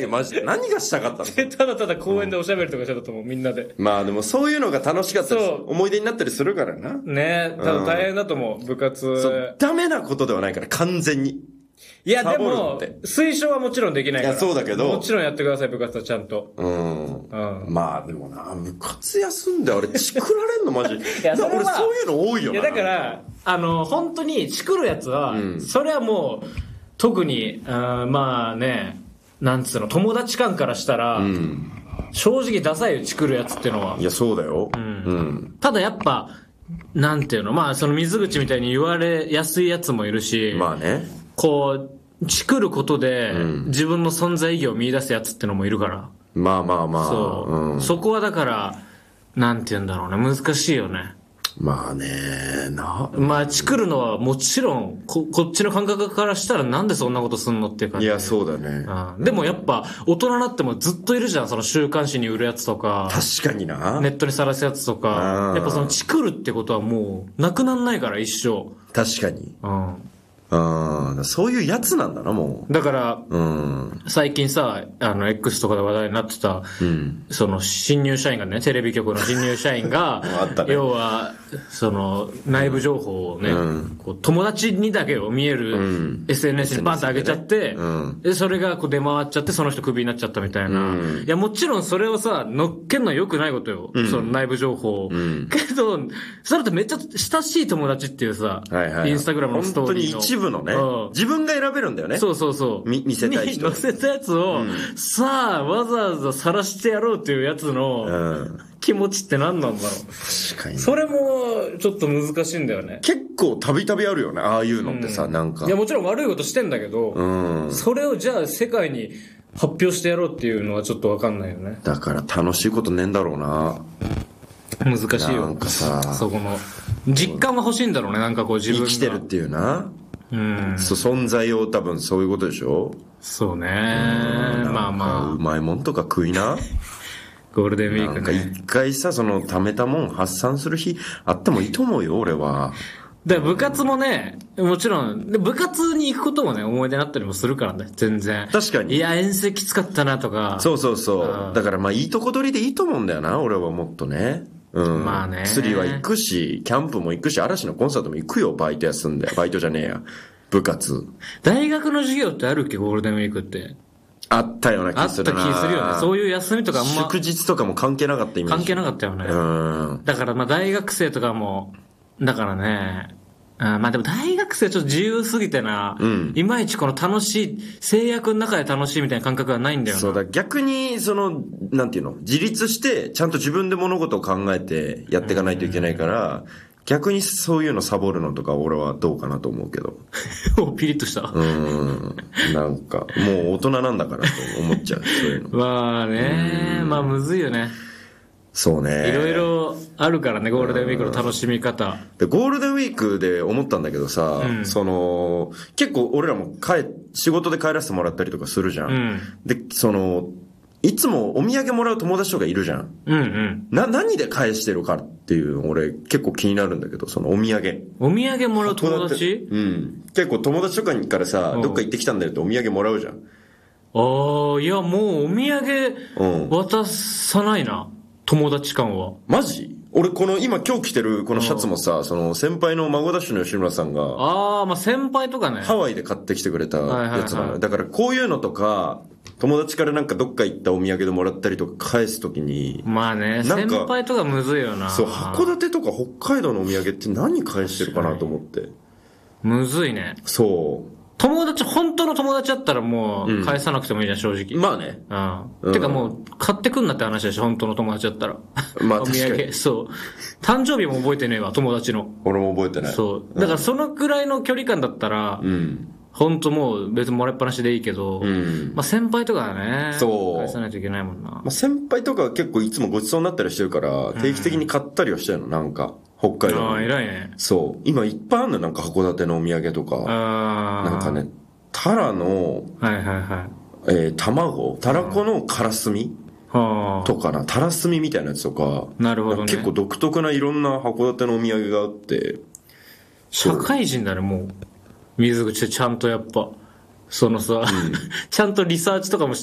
マジで。何がしたかったの？ ただただ公園でおしゃべりとかしてたと思う、みんなで。 まあでもそういうのが楽しかったり、 そう思い出になったりするからな。 ね、多分大変だと思う、部活。 そう、ダメなことではないから、完全に。 いや、でサボるもっ、て推奨はもちろんできないから。 いやそうだけどもちろんやってください、部活はちゃんと。 まあでもな、部活休んであれ、チクられんのマジ。 いや、それは俺そういうの多いよな。 いや、だから、本当に、チクるやつは、それはもう、特に、まあね、なんつうの、友達間からしたら、正直ダサいよ、チクるやつってのは。 いや、そうだよ。 ただやっぱ、なんていうの、まあその水口みたいに言われやすいやつもいるし、 まあね。 こう、チクることで、自分の存在意義を見出すやつってのもいるから。 まあまあまあ。 そう。そこはだから、なんて言うんだろうね、難しいよね。 まあね、 まあ、チクるのはもちろん、こっちの感覚からしたらなんでそんなことすんのっていう感じ。 いや、そうだね。 でもやっぱ、大人になってもずっといるじゃん、その週刊誌に売るやつとか。 確かにな。 ネットにさらすやつとか。やっぱそのチクるってことはもう、なくなんないから一生。 確かに。そういうやつなんだな、もう。だから、最近さ、X とかで話題になってた、その、新入社員がね、テレビ局の新入社員が、要は、その、内部情報をね、こう友達にだけを見える SNS にバンと上げちゃって、で、それがこう出回っちゃって、その人クビになっちゃったみたいな。いや、もちろんそれをさ、乗っけんのは良くないことよ。その内部情報を。けど、それってめっちゃ親しい友達っていうさ、インスタグラムのストーリーの。 一部のね、自分が選べるんだよね。 そうそうそう。 見せたい人。 載せたやつを、さあ、わざわざ晒してやろうっていうやつの、気持ちって何なんだろう。 確かに。 それも、ちょっと難しいんだよね。 結構たびたびあるよね、ああいうのってさ、なんか。 いや、もちろん悪いことしてんだけど、それをじゃあ世界に発表してやろうっていうのはちょっとわかんないよね。 だから楽しいことねえんだろうな。 難しいよ。 なんかさ、 そこの、実感は欲しいんだろうね、なんかこう自分が。 生きてるっていうな。存在を多分そういうことでしょ。 そうね。まあまあ。 うまいもんとか食いな。 ゴールデンウィークね。 なんか一回さ、その貯めたもん発散する日あってもいいと思うよ、俺は。 だから部活もね、もちろん、部活に行くこともね、思い出になったりもするからね、全然。 確かに。 いや、遠征きつかったなとか。 そうそうそう。だからまあいいとこ取りでいいと思うんだよな、俺はもっとね。 まあね。 釣りは行くし、キャンプも行くし、嵐のコンサートも行くよ、バイト休んで。バイトじゃねえや。部活。 大学の授業ってあるっけ、ゴールデンウィークって。 あったような気するな。 あった気するよね。そういう休みとかあんま。 祝日とかも関係なかったイメージ。 関係なかったよね。だからまあ大学生とかも、だからね、まあでも大学生ちょっと自由すぎてな、いまいちこの楽しい、制約の中で楽しいみたいな感覚はないんだよな。 そうだ、逆に、その、なんていうの、自立して、ちゃんと自分で物事を考えてやっていかないといけないから、逆にそういうのサボるのとか俺はどうかなと思うけど。 ピリッとした。 なんか、もう大人なんだからと思っちゃう、そういうの。 まあね、まあむずいよね。 そうね。 いろいろあるからね、ゴールデンウィークの楽しみ方。 で、ゴールデンウィークで思ったんだけどさ、その、結構俺らも仕事で帰らせてもらったりとかするじゃん。で、その、いつもお土産もらう友達とかいるじゃん。何で返してるかっていう俺結構気になるんだけど、そのお土産。 お土産もらう友達？ 結構友達とかからさ、どっか行ってきたんだよってお土産もらうじゃん。 いやもうお土産渡さないな。友達間は。 マジ？俺今日着てるこのシャツもさ、その先輩の孫ダッシュの吉村さんが。 まあ先輩とかね。 ハワイで買ってきてくれたやつなのよ。だからこういうのとか、友達からなんかどっか行ったお土産でもらったりとか返すときに。 まあね、先輩とかむずいよな。 そう、函館とか北海道のお土産って何返してるかなと思って。 むずいね。 そう。 本当の友達だったらもう返さなくてもいいじゃん、正直。 まあね。 てかもう、買ってくんなって話だし、本当の友達だったら。 まあお土産。そう。誕生日も覚えてねえわ、友達の。 俺も覚えてない。 そう。だからそのくらいの距離感だったら、本当もう別にもらいっぱなしでいいけど、まあ先輩とかはね、返さないといけないもんな。 まあ先輩とかは結構いつもごちそうになったりしてるから、定期的に買ったりはしてるの、なんか。北海道。 偉いね。 そう。今いっぱいあるのよ、なんか函館のお土産とか。なんかね、タラの、卵、たらこのからすみとかな、たらすみみたいなやつとか。 なるほどね。 結構独特ないろんな函館のお土産があって。 社会人だね、もう。水口でちゃんとやっぱ、そのさ、ちゃんとリサーチとかもして